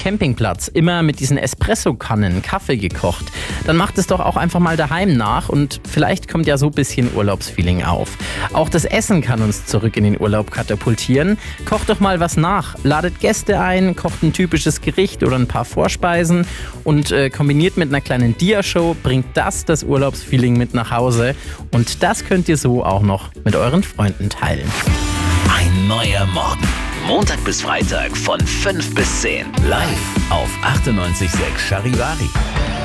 Campingplatz immer mit diesen Espresso-Kannen Kaffee gekocht, dann macht es doch auch einfach mal daheim nach und vielleicht kommt ja so ein bisschen Urlaubsfeeling auf. Auch das Essen kann uns zurück in den Urlaub katapultieren. Kocht doch mal was nach, ladet Gäste ein, kocht ein typisches Gericht oder ein paar Vorspeisen und kombiniert mit einer kleinen Dia-Show bringt das Urlaubsfeeling mit nach Hause und das könnt ihr so auch noch mit euren Freunden teilen. Ein neuer Morgen. Montag bis Freitag von 5 bis 10. Live auf 98.6 Charivari.